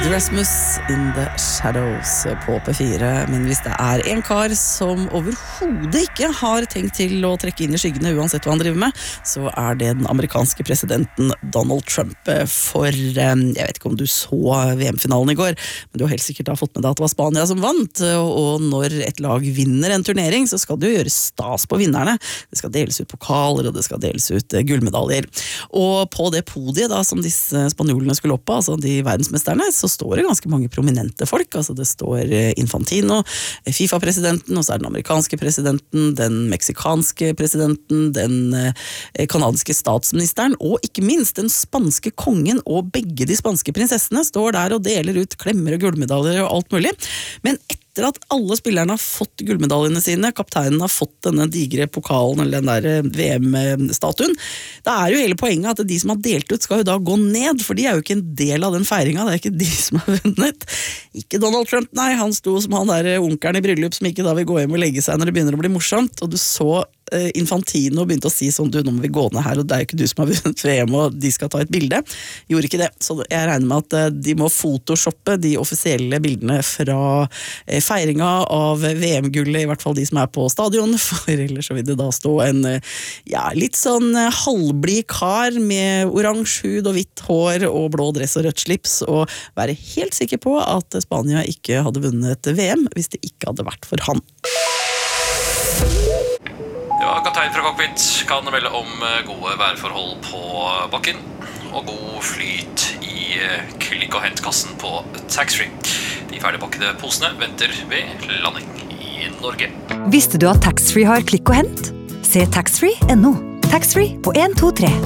Rasmus in the Shadows på P4. Men hvis det en kar som overhodet ikke har tenkt til å trekke inn i skyggene uansett hva han driver med, så det den amerikanske presidenten Donald Trump. For jeg vet ikke om du så VM-finalen i går, men du har helt sikkert fått med deg at det var Spania som vant. Og når et lag vinner en turnering, så skal det jo gjøre stas på vinnerne. Det skal deles ut pokaler, og det skal deles ut gullmedaljer. Og på det podiet da, som disse spanjolene skulle opp på, altså de verdensmesterne, så står det ganske mange prominente folk. Altså det står Infantino, FIFA-presidenten, og så den amerikanske presidenten, den meksikanske presidenten, den kanadiske statsministeren, og ikke minst den spanske kongen, og begge de spanske prinsessene står der og deler ut klemmer og gullmedaljer og alt mulig. Men etter at alle spillerne har fått gullmedaljene sine, kapteinen har fått denne digre pokalen, eller den der VM-statuen, da jo hele poenget at de som har delt ut skal jo da gå ned, for de jo ikke en del av den feiringen, det ikke de som har vunnet. Ikke Donald Trump, nei, han sto som han der onkeren i bryllup som ikke da vil gå hjem og legge seg når det begynner å bli morsomt, og du så Infantino begynte å si sånn, du, nå må vi gå ned her, og det jo ikke du som har vunnet VM, og de skal ta et bilde. Gjorde ikke det, så jeg regner med at de må photoshoppe de offisielle bildene fra feiringa av VM-gullet, i hvert fall de som på stadion, for ellers så vil det da stå en litt sånn halvblid kar med oransje hud og hvitt hår og blå dress og rødt slips, og være helt sikker på at Spania ikke hadde vunnet VM hvis det ikke hadde vært for han. Ja, kaptein fra cockpit kan melde om gode værforhold på bakken og god flyt i klikk- og hentkassen på taxfree. De ferdigpakkede posene venter ved landing i Norge. Visste du at taxfree har klikk og hent? Se taxfree.no. Taxfree på 123.